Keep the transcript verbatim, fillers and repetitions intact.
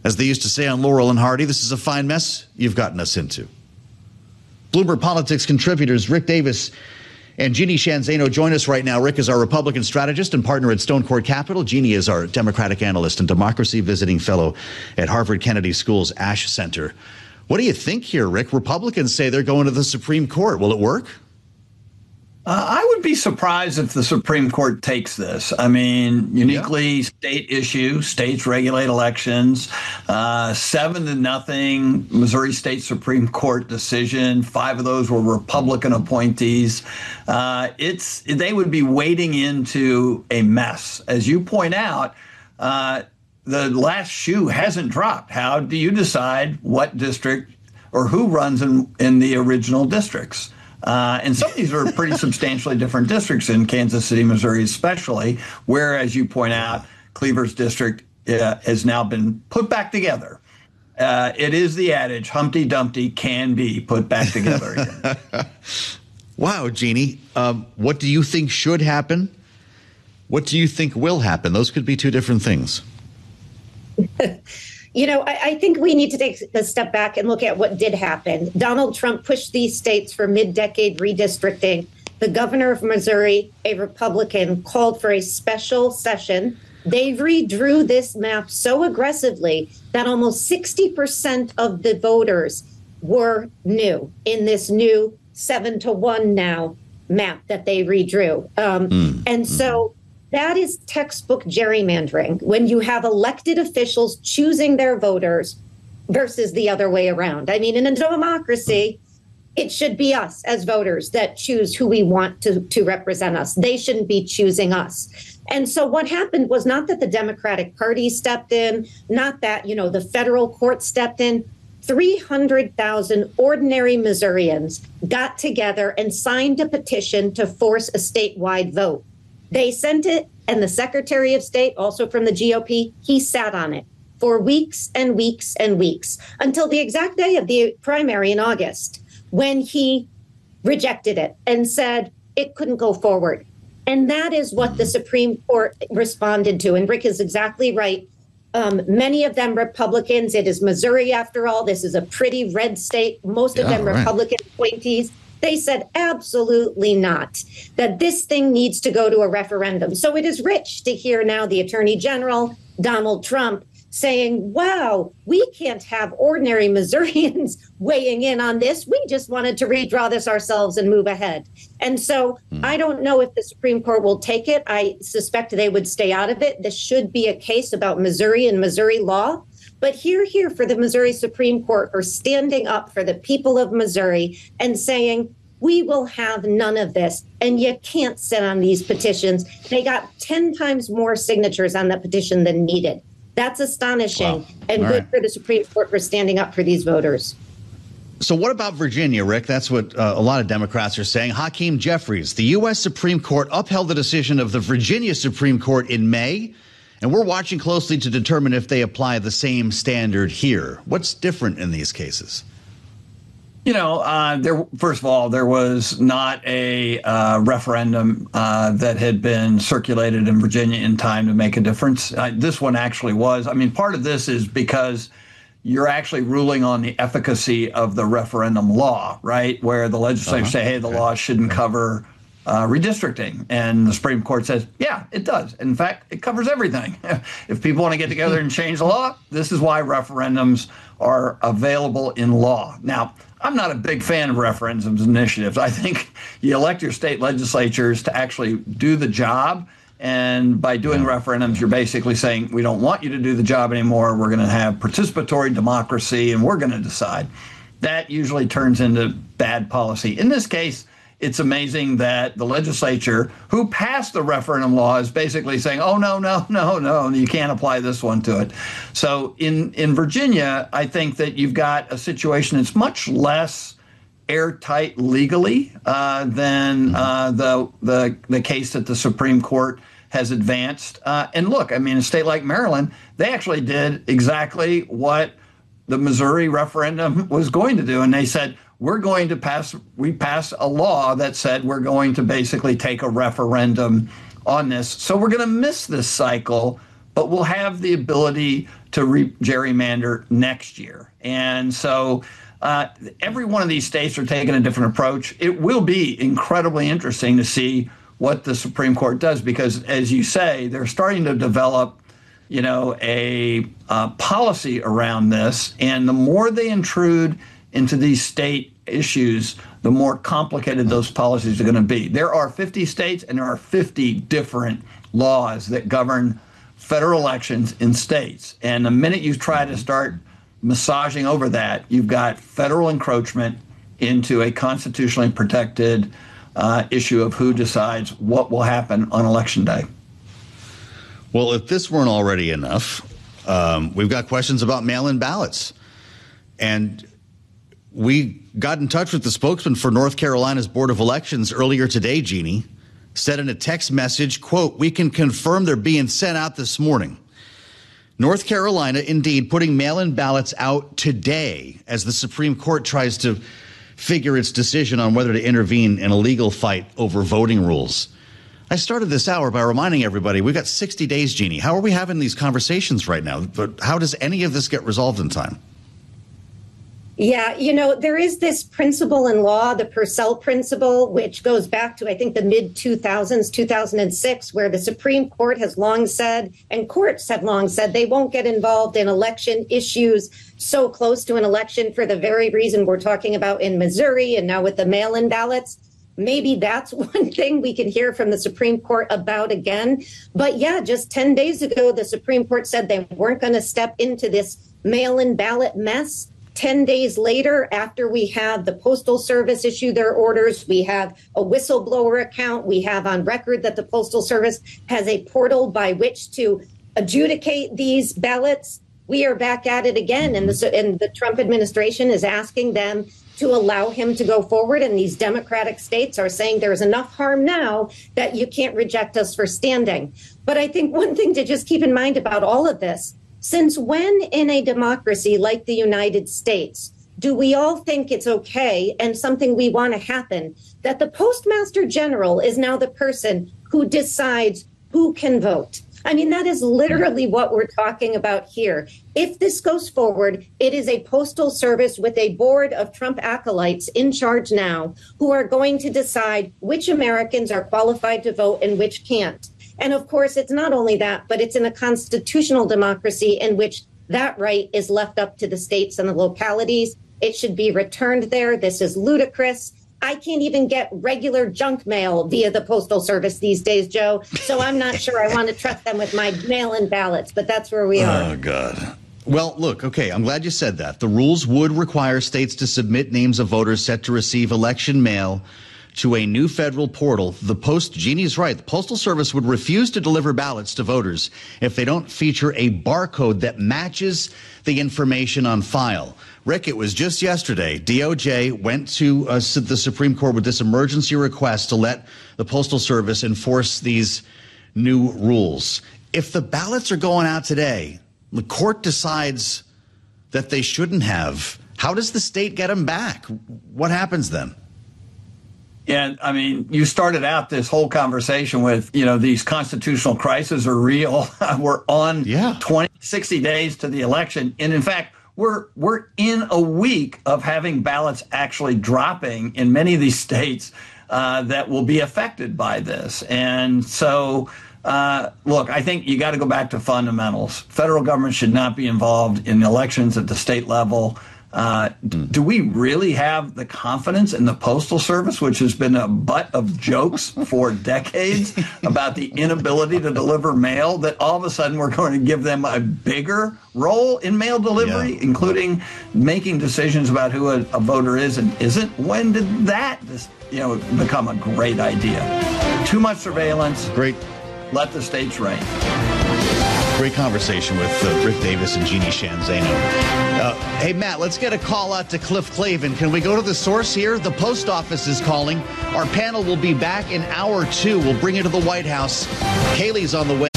As they used to say on Laurel and Hardy, this is a fine mess you've gotten us into. Bloomberg Politics contributors Rick Davis and Jeannie Shanzano join us right now. Rick is our Republican strategist and partner at Stone Court Capital. Jeannie is our Democratic analyst and democracy visiting fellow at Harvard Kennedy School's Ash Center. What do you think here, Rick? Republicans say they're going to the Supreme Court. Will it work? Uh, I would be surprised if the Supreme Court takes this. I mean, uniquely yeah. state issue, states regulate elections, uh, seven to nothing Missouri State Supreme Court decision. Five of those were Republican appointees. Uh, it's they would be wading into a mess. As you point out, uh, the last shoe hasn't dropped. How do you decide what district or who runs in, in the original districts? Uh, and some of these are pretty substantially different districts in Kansas City, Missouri, especially, where, as you point out, Cleaver's district uh, has now been put back together. Uh, it is the adage, Humpty Dumpty can be put back together again. Wow, Jeannie. Um, what do you think should happen? What do you think will happen? Those could be two different things. You know, I, I think we need to take a step back and look at what did happen. Donald Trump pushed these states for mid-decade redistricting. The governor of Missouri, a Republican, called for a special session. They redrew this map so aggressively that almost sixty percent of the voters were new in this new seven to one now map that they redrew. Um, mm. And so that is textbook gerrymandering, when you have elected officials choosing their voters versus the other way around. I mean, in a democracy, it should be us as voters that choose who we want to, to represent us. They shouldn't be choosing us. And so what happened was not that the Democratic Party stepped in, not that, you know, the federal court stepped in. three hundred thousand ordinary Missourians got together and signed a petition to force a statewide vote. They sent it, and the Secretary of State, also from the G O P, he sat on it for weeks and weeks and weeks until the exact day of the primary in August, when he rejected it and said it couldn't go forward. And that is what the Supreme Court responded to. And Rick is exactly right. Um, many of them Republicans. It is Missouri, after all. This is a pretty red state. Most yeah, of them right. Republican appointees. They said absolutely not, that this thing needs to go to a referendum. So it is rich to hear now the Attorney General, Donald Trump, saying, wow, we can't have ordinary Missourians weighing in on this. We just wanted to redraw this ourselves and move ahead. And so mm. I don't know if the Supreme Court will take it. I suspect they would stay out of it. This should be a case about Missouri and Missouri law. But here, here for the Missouri Supreme Court are standing up for the people of Missouri and saying, we will have none of this. And you can't sit on these petitions. They got ten times more signatures on the petition than needed. That's astonishing. Wow. And All good right. for the Supreme Court for standing up for these voters. So what about Virginia, Rick? That's what uh, a lot of Democrats are saying. Hakeem Jeffries, the U S Supreme Court upheld the decision of the Virginia Supreme Court in May. And we're watching closely to determine if they apply the same standard here. What's different in these cases? You know, uh, there. First of all, there was not a uh, referendum uh, that had been circulated in Virginia in time to make a difference. Uh, this one actually was. I mean, part of this is because you're actually ruling on the efficacy of the referendum law, right? Where the legislators uh-huh. say, hey, the okay. law shouldn't okay. cover Uh, redistricting. And the Supreme Court says, yeah, it does. In fact, it covers everything. If people want to get together and change the law, this is why referendums are available in law. Now, I'm not a big fan of referendums initiatives. I think you elect your state legislatures to actually do the job. And by doing yeah. referendums, you're basically saying, we don't want you to do the job anymore. We're going to have participatory democracy, and we're going to decide. That usually turns into bad policy. In this case, it's amazing that the legislature who passed the referendum law is basically saying, oh, no, no, no, no, you can't apply this one to it. So in, in Virginia, I think that you've got a situation that's much less airtight legally uh, than uh, the, the, the case that the Supreme Court has advanced. Uh, and look, I mean, a state like Maryland, they actually did exactly what the Missouri referendum was going to do. And they said, we're going to pass, we pass a law that said we're going to basically take a referendum on this. So we're going to miss this cycle but we'll have the ability to re- gerrymander next year. And so uh, every one of these states are taking a different approach. It will be incredibly interesting to see what the Supreme Court does, because, as you say, they're starting to develop, you know, a uh, policy around this. And the more they intrude into these state issues, the more complicated those policies are going to be. There are fifty states, and there are fifty different laws that govern federal elections in states. And the minute you try to start massaging over that, you've got federal encroachment into a constitutionally protected uh, issue of who decides what will happen on Election Day. Well, if this weren't already enough, um, we've got questions about mail-in ballots. And we got in touch with the spokesman for North Carolina's Board of Elections earlier today, Jeannie, said in a text message, quote, "We can confirm they're being sent out this morning." North Carolina, indeed, putting mail-in ballots out today as the Supreme Court tries to figure its decision on whether to intervene in a legal fight over voting rules. I started this hour by reminding everybody we've got sixty days, Jeannie. How are we having these conversations right now? But how does any of this get resolved in time? Yeah, you know, there is this principle in law, the Purcell principle, which goes back to, I think, the mid two thousands, two thousand six, where the Supreme Court has long said, and courts have long said, they won't get involved in election issues so close to an election for the very reason we're talking about in Missouri and now with the mail-in ballots. Maybe that's one thing we can hear from the Supreme Court about again. But yeah, just ten days ago, the Supreme Court said they weren't going to step into this mail-in ballot mess. ten days later, after we have the Postal Service issue their orders, we have a whistleblower account. We have on record that the Postal Service has a portal by which to adjudicate these ballots. We are back at it again. And the, and the Trump administration is asking them to allow him to go forward. And these Democratic states are saying there's enough harm now that you can't reject us for standing. But I think one thing to just keep in mind about all of this, since when in a democracy like the United States do we all think it's okay and something we want to happen that the Postmaster General is now the person who decides who can vote? I mean, that is literally what we're talking about here. If this goes forward, it is a postal service with a board of Trump acolytes in charge now who are going to decide which Americans are qualified to vote and which can't. And of course, it's not only that, but it's in a constitutional democracy in which that right is left up to the states and the localities. It should be returned there. This is ludicrous. I can't even get regular junk mail via the Postal Service these days, Joe. So I'm not sure I want to trust them with my mail-in ballots, but that's where we are. Oh, God. Well, look, okay, I'm glad you said that. The rules would require states to submit names of voters set to receive election mail to a new federal portal. The Post, Jeannie's right, the Postal Service would refuse to deliver ballots to voters if they don't feature a barcode that matches the information on file. Rick, it was just yesterday, D O J went to uh, the Supreme Court with this emergency request to let the Postal Service enforce these new rules. If the ballots are going out today, the court decides that they shouldn't have, how does the state get them back? What happens then? And I mean, you started out this whole conversation with, you know, these constitutional crises are real. We're on yeah. twenty, sixty days to the election. And in fact, we're we're in a week of having ballots actually dropping in many of these states uh, that will be affected by this. And so, uh, look, I think you got to go back to fundamentals. Federal government should not be involved in elections at the state level. Uh, do we really have the confidence in the Postal Service, which has been a butt of jokes for decades about the inability to deliver mail, that all of a sudden we're going to give them a bigger role in mail delivery, yeah. including making decisions about who a, a voter is and isn't? When did that, you know, become a great idea? Too much surveillance. Great. Let the states reign. Great conversation with uh, Rick Davis and Jeannie Sheehan Zaino. Uh, hey, Matt, let's get a call out to Cliff Clavin. Can we go to the source here? The post office is calling. Our panel will be back in hour two. We'll bring you to the White House. Kaylee's on the way.